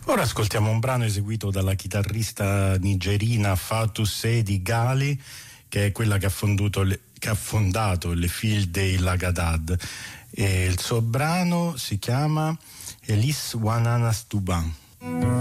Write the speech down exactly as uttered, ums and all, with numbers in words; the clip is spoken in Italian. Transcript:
Ora ascoltiamo un brano eseguito dalla chitarrista nigerina Fatou Seydi Ghali, che è quella che ha, fonduto le, che ha fondato le Fil dei Lagadad, e il suo brano si chiama Elis Wananastuban.